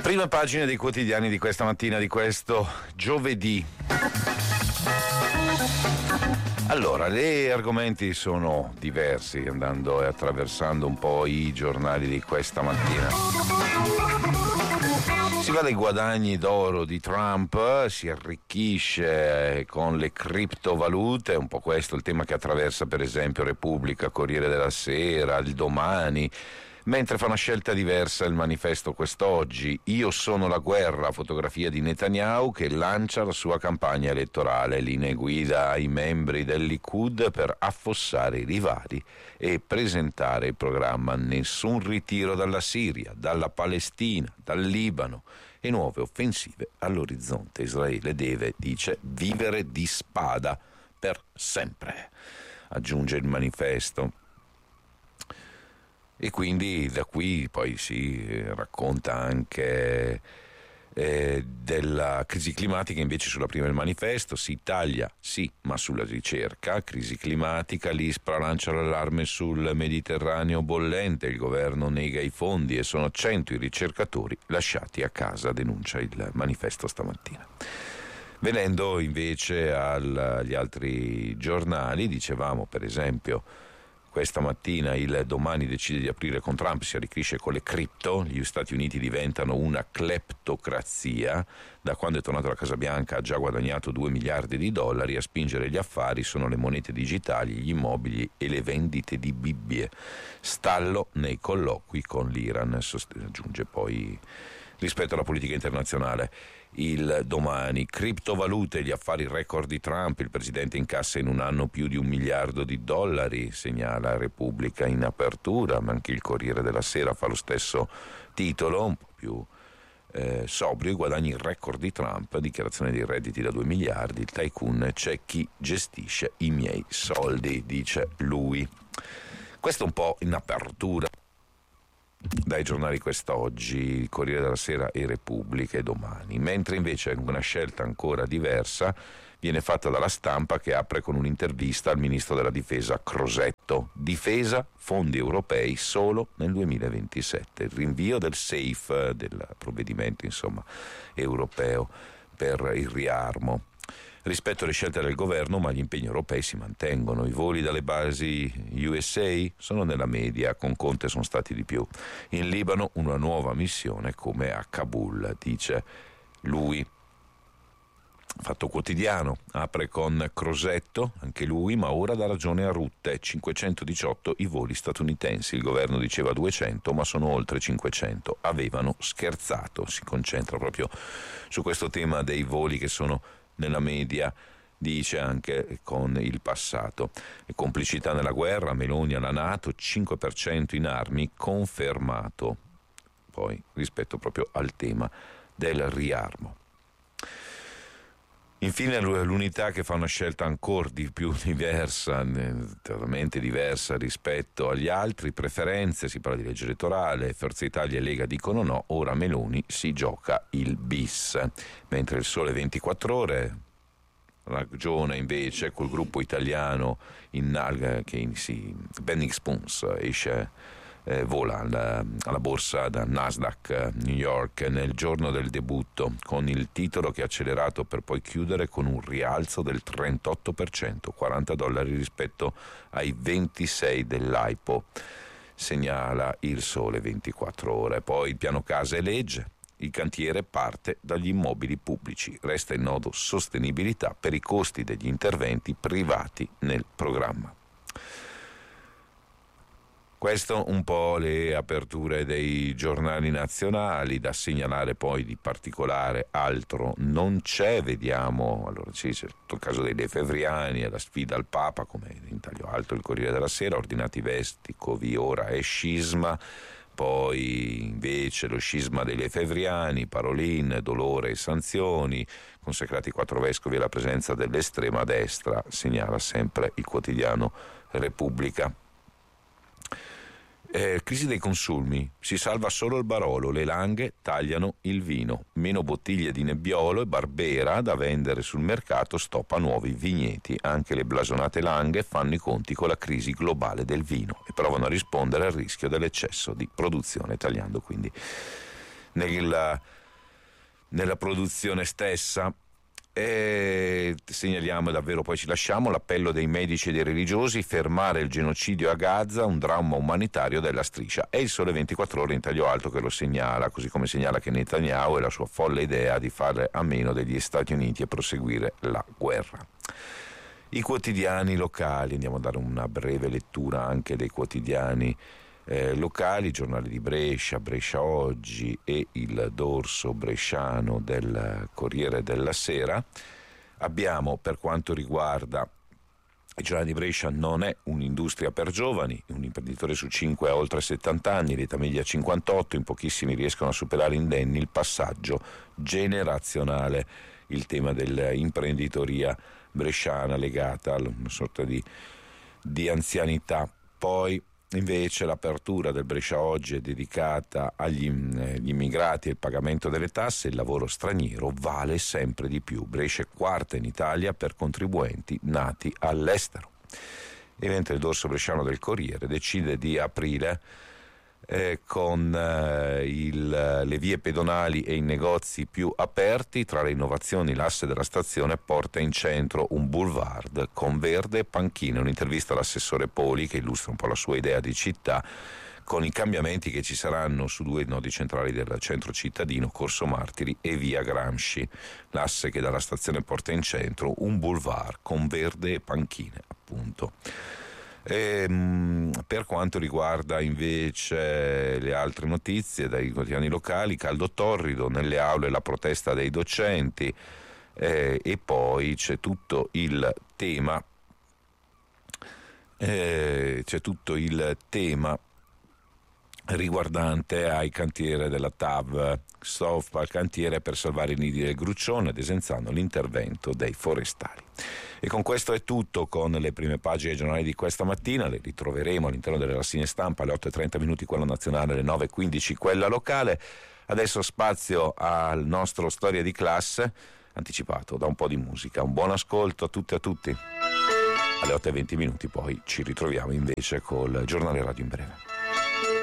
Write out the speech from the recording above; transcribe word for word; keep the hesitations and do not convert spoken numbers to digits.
Prima pagina dei quotidiani di questa mattina, di questo giovedì. Allora, gli argomenti sono diversi, andando e attraversando un po' i giornali di questa mattina. Si va dai guadagni d'oro di Trump, si arricchisce con le criptovalute, un po' questo il tema che attraversa per esempio Repubblica, Corriere della Sera, il Domani. Mentre fa una scelta diversa il Manifesto quest'oggi. Io sono la guerra, fotografia di Netanyahu che lancia la sua campagna elettorale, linee guida ai membri del Likud per affossare i rivali e presentare il programma nessun ritiro dalla Siria, dalla Palestina, dal Libano e nuove offensive all'orizzonte. Israele deve, dice, vivere di spada per sempre, aggiunge il Manifesto. E quindi da qui poi si racconta anche eh, della crisi climatica, invece sulla prima del Manifesto si taglia, sì, ma sulla ricerca, crisi climatica, l'ISPRA lancia l'allarme sul Mediterraneo bollente, il governo nega i fondi e sono cento i ricercatori lasciati a casa, denuncia il Manifesto stamattina. Venendo invece agli altri giornali, dicevamo per esempio questa mattina il Domani decide di aprire con Trump, si arricchisce con le cripto, gli Stati Uniti diventano una cleptocrazia, da quando è tornato alla Casa Bianca ha già guadagnato due miliardi di dollari, a spingere gli affari sono le monete digitali, gli immobili e le vendite di Bibbie. Stallo nei colloqui con l'Iran, aggiunge poi rispetto alla politica internazionale. Il Domani, criptovalute, gli affari record di Trump, il presidente incassa in un anno più di un miliardo di dollari, segnala Repubblica in apertura, ma anche il Corriere della Sera fa lo stesso titolo, un po' più eh, sobrio, i guadagni record di Trump, dichiarazione dei redditi da due miliardi, il tycoon, c'è chi gestisce i miei soldi, dice lui. Questo un po' in apertura dai giornali quest'oggi, Corriere della Sera e Repubblica e Domani, mentre invece una scelta ancora diversa viene fatta dalla Stampa, che apre con un'intervista al ministro della difesa Crosetto. Difesa, fondi europei solo nel duemilaventisette, il rinvio del SAFE, del provvedimento insomma europeo per il riarmo. Rispetto alle scelte del governo, ma gli impegni europei si mantengono. I voli dalle basi U S A sono nella media, con Conte sono stati di più. In Libano una nuova missione come a Kabul, dice lui. Fatto Quotidiano apre con Crosetto, anche lui, ma ora dà ragione a Rutte, cinquecentodiciotto i voli statunitensi, il governo diceva duecento, ma sono oltre cinquecento, avevano scherzato. Si concentra proprio su questo tema dei voli che sono nella media, dice anche con il passato. E complicità nella guerra, Meloni alla NATO, cinque per cento in armi, confermato. Poi rispetto proprio al tema del riarmo. Infine l'unità, che fa una scelta ancora di più diversa, totalmente diversa rispetto agli altri, preferenze, si parla di legge elettorale, Forza Italia e Lega dicono no, ora Meloni si gioca il bis, mentre il Sole ventiquattro ore ragiona invece col gruppo italiano in alga che in, sì, Benning Spoons esce Eh, vola alla, alla borsa da Nasdaq New York nel giorno del debutto, con il titolo che ha accelerato per poi chiudere con un rialzo del trentotto per cento, quaranta dollari rispetto ai ventisei dell'I P O, segnala il Sole ventiquattro ore. Poi il piano casa e legge, il cantiere parte dagli immobili pubblici, resta il nodo sostenibilità per i costi degli interventi privati nel programma. Questo un po' le aperture dei giornali nazionali. Da segnalare poi di particolare altro non c'è, vediamo, allora c'è il caso dei Lefebvriani e la sfida al Papa, come in taglio alto il Corriere della Sera, ordinati vescovi ora è scisma, poi invece lo scisma dei Lefebvriani, Parolin, dolore e sanzioni, consecrati quattro vescovi alla presenza dell'estrema destra, segnala sempre il quotidiano Repubblica. Eh, crisi dei consumi, si salva solo il Barolo, le Langhe tagliano il vino, meno bottiglie di Nebbiolo e Barbera da vendere sul mercato, stoppa nuovi vigneti, anche le blasonate Langhe fanno i conti con la crisi globale del vino e provano a rispondere al rischio dell'eccesso di produzione, tagliando quindi nella, nella produzione stessa. E segnaliamo, davvero poi ci lasciamo, l'appello dei medici e dei religiosi: fermare il genocidio a Gaza, un dramma umanitario della striscia. È il Sole ventiquattro Ore in taglio alto che lo segnala, così come segnala che Netanyahu e la sua folle idea di fare a meno degli Stati Uniti e proseguire la guerra. I quotidiani locali, andiamo a dare una breve lettura anche dei quotidiani Eh, locali, giornali di Brescia, Brescia Oggi e il dorso bresciano del Corriere della Sera. Abbiamo, per quanto riguarda il giornale di Brescia, non è un'industria per giovani, un imprenditore su cinque ha oltre settanta anni, l'età media cinquantotto, in pochissimi riescono a superare indenni il passaggio generazionale, il tema dell'imprenditoria bresciana legata a una sorta di, di anzianità. Poi invece l'apertura del Brescia Oggi è dedicata agli gli immigrati e il pagamento delle tasse. Il lavoro straniero vale sempre di più. Brescia è quarta in Italia per contribuenti nati all'estero. E mentre il dorso bresciano del Corriere decide di aprire eh, con eh, il, le vie pedonali e i negozi più aperti. Tra le innovazioni, l'asse della stazione porta in centro un boulevard con verde e panchine. Un'intervista all'assessore Poli che illustra un po' la sua idea di città, con i cambiamenti che ci saranno su due nodi centrali del centro cittadino, Corso Martiri e via Gramsci. L'asse che dalla stazione porta in centro un boulevard con verde e panchine, appunto. E, per quanto riguarda invece le altre notizie dai quotidiani locali, caldo torrido nelle aule, la protesta dei docenti, eh, e poi c'è tutto il tema eh, c'è tutto il tema riguardante ai cantieri della T A V. Stop al cantiere per salvare i nidi del Gruccione, Desenzano l'intervento dei forestali. E con questo è tutto con le prime pagine dei giornali di questa mattina. Le ritroveremo all'interno delle rassegna stampa alle otto e trenta minuti quella nazionale, alle nove e quindici quella locale. Adesso spazio al nostro Storia di classe, anticipato da un po' di musica. Un buon ascolto a tutte e a tutti. Alle otto e venti minuti poi ci ritroviamo invece col giornale radio in breve.